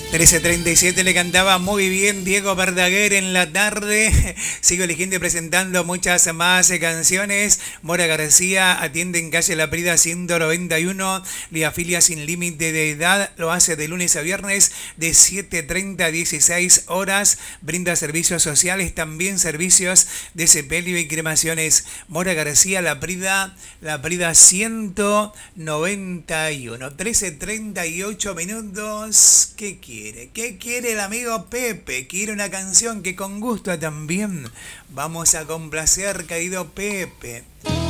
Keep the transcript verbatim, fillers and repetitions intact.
trece treinta y siete le cantaba muy bien Diego Verdaguer en la tarde. Sigo eligiendo y presentando muchas más eh, canciones. Mora García atiende en calle La Prida ciento noventa y uno. Le afilia sin límite de edad. Lo hace de lunes a viernes de siete treinta a dieciséis horas. Brinda servicios sociales, también servicios de sepelio y cremaciones. Mora García, La Prida, La Prida ciento noventa y uno. trece treinta y ocho minutos. ¿Qué quiere? ¿Qué quiere el amigo Pepe? Quiere una canción que con gusto también vamos a complacer, querido Pepe.